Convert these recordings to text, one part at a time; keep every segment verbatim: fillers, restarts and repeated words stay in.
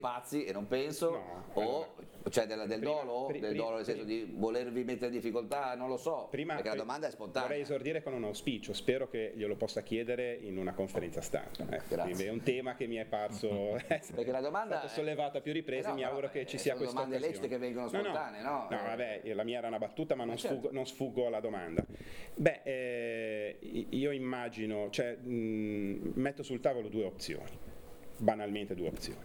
pazzi e non penso, No, o cioè del, del prima- dolo, pri- del pri- dolo nel senso pri- di volervi mettere in difficoltà, non lo so, Prima, perché la pri- domanda è spontanea. Vorrei esordire con un auspicio, spero che glielo possa chiedere in una conferenza stampa. Eh, Grazie. quindi è un tema che mi è parso Perché la domanda è stato sollevato a più riprese, Eh no, mi auguro no, che ci eh, sia sono questa domande occasione. lecite che vengono No, no. spontanee, no? No, Eh. vabbè, la mia era una battuta, ma non, Ma certo. sfuggo, non sfuggo alla domanda. Beh, eh, io immagino, cioè, mh, metto sul tavolo due opzioni, banalmente due opzioni.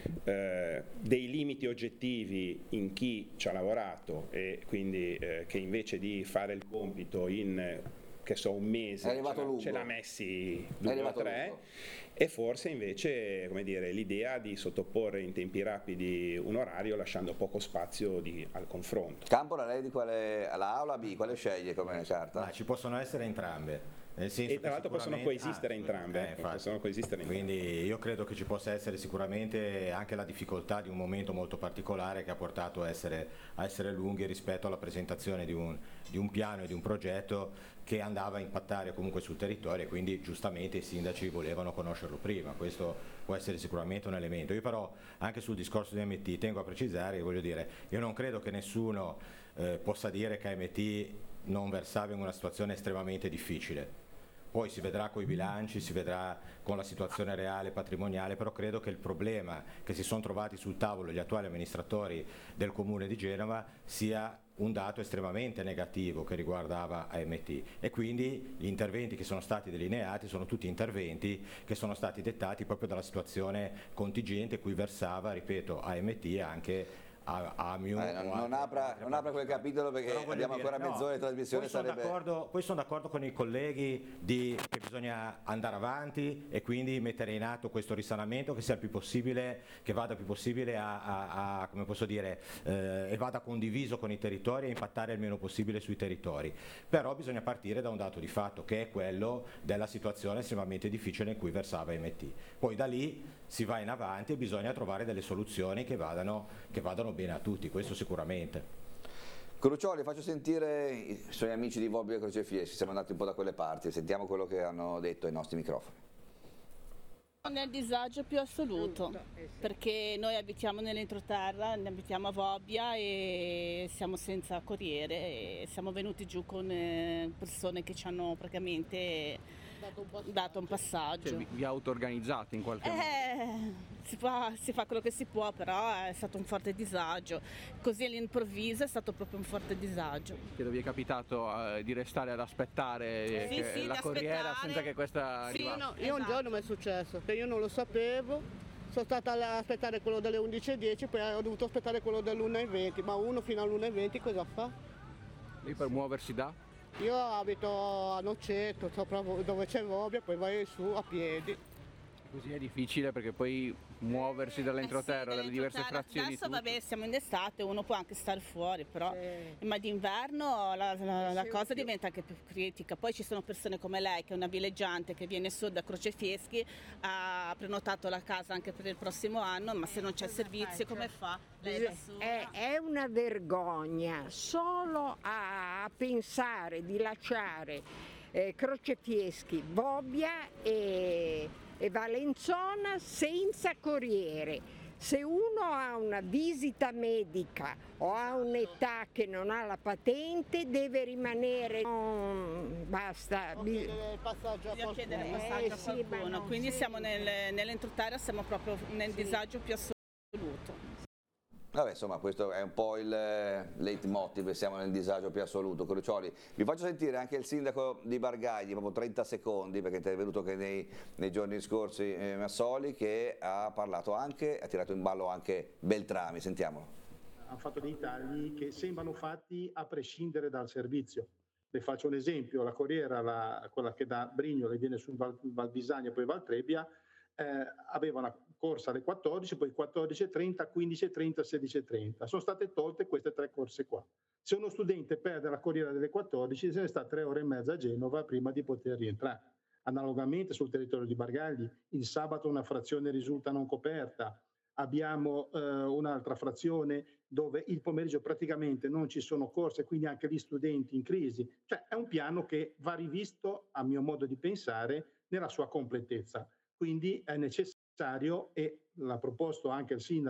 Eh, dei limiti oggettivi in chi ci ha lavorato e quindi eh, che invece di fare il compito in che so un mese È arrivato ce l'ha- lungo. ce l'ha messi È due o arrivato tre lungo. e forse invece come dire, l'idea di sottoporre in tempi rapidi un orario lasciando poco spazio di- al confronto. Campora, lei di quale, la A o la B, quale sceglie come carta? Ma ci possono essere entrambe. Nel senso E tra che l'altro possono sicuramente- coesistere ah, entrambe, eh, eh, infatti. possono coesistere entrambe. Quindi io credo che ci possa essere sicuramente anche la difficoltà di un momento molto particolare che ha portato a essere, a essere lunghi rispetto alla presentazione di un, di un piano e di un progetto che andava a impattare comunque sul territorio e quindi giustamente i sindaci volevano conoscerlo prima, questo può essere sicuramente un elemento. Io però anche sul discorso di A M T tengo a precisare, voglio dire, io non credo che nessuno eh, possa dire che A M T non versava in una situazione estremamente difficile. Poi si vedrà con i bilanci, si vedrà con la situazione reale patrimoniale, però credo che il problema che si sono trovati sul tavolo gli attuali amministratori del Comune di Genova sia un dato estremamente negativo che riguardava A M T e quindi gli interventi che sono stati delineati sono tutti interventi che sono stati dettati proprio dalla situazione contingente cui versava, ripeto, A M T e anche a Amium. Eh, non, o non altre- apra, altre non apra quel partecipanti. capitolo perché Però voglio abbiamo dire, ancora no, mezz'ora di trasmissione. poi sono, Sarebbe... d'accordo, poi sono d'accordo con i colleghi di, che bisogna andare avanti e quindi mettere in atto questo risanamento che sia il più possibile, che vada il più possibile a, a, a come posso dire, eh, e vada condiviso con i territori e impattare il meno possibile sui territori. Però bisogna partire da un dato di fatto che è quello della situazione estremamente difficile in cui versava M T. Poi da lì si va in avanti e bisogna trovare delle soluzioni che vadano, che vadano bene a tutti, questo sicuramente. Crucioli, faccio sentire i suoi amici di Vobbio e Crocefieschi, siamo andati un po' da quelle parti, sentiamo quello che hanno detto ai nostri microfoni. Nel disagio più assoluto, perché noi abitiamo nell'entroterra, ne abitiamo a Vobbia e siamo senza corriere e siamo venuti giù con eh, persone che ci hanno praticamente dato un passaggio. Cioè, vi, vi auto-organizzate in qualche modo? Eh, si fa, si fa quello che si può, però è stato un forte disagio. Così all'improvviso è stato proprio un forte disagio. Che vi è capitato eh, di restare ad aspettare Sì, che sì, la di corriera aspettare. senza che questa Sì, arrivasse? no, Io un esatto. giorno mi è successo, che io non lo sapevo, sono stata là a aspettare quello delle undici e dieci, poi ho dovuto aspettare quello dell'una e venti, ma uno fino all'una e venti cosa fa? Lì per muoversi da? Io abito a Noceto, sopra Vo- dove c'è Vobbia, poi vai su a piedi. Così è difficile perché poi muoversi dall'entroterra, Eh sì, dalle diverse dall'entroterra. frazioni. Adesso tutto. vabbè siamo in estate, uno può anche stare fuori, però Sì. ma d'inverno la, la- la cosa diventa anche più critica. Poi ci sono persone come lei che è una villeggiante che viene su da Crocefieschi, ha prenotato la casa anche per il prossimo anno, ma se non c'è servizio come fa? Lei da sola? È, è una vergogna solo a, a pensare di lasciare eh, Crocefieschi, Bobbia e, e Valenzona senza corriere. Se uno ha una visita medica o ha un'età che non ha la patente deve rimanere, non, basta. Devo bi- chiedere il passaggio a Bisogna chiedere qualcuno. passaggio Eh, a sì, ma qualcuno. non Quindi c'è. siamo nel- nell'entroterra, siamo proprio nel disagio più assoluto. Vabbè, insomma, questo è un po' il leitmotiv, siamo nel disagio più assoluto. Crucioli, vi faccio sentire anche il sindaco di Bargagli, proprio trenta secondi, perché è intervenuto che nei, nei giorni scorsi eh, Massoli, che ha parlato anche, ha tirato in ballo anche Beltrami, sentiamolo. Hanno fatto dei tagli che sembrano fatti a prescindere dal servizio. Le faccio un esempio, la corriera, la- quella che da Brignole viene su Val, Valbisagna e poi Valtrebbia, eh, aveva una corsa alle quattordici, poi quattordici e trenta, quindici e trenta, sedici e trenta. Sono state tolte queste tre corse qua. Se uno studente perde la corriera delle quattordici, se ne sta tre ore e mezza a Genova prima di poter rientrare. Analogamente sul territorio di Bargagli, il sabato una frazione risulta non coperta, abbiamo eh, un'altra frazione dove il pomeriggio praticamente non ci sono corse, quindi anche gli studenti in crisi. Cioè è un piano che va rivisto, a mio modo di pensare, nella sua completezza. Quindi è necessario, e l'ha proposto anche il sindaco,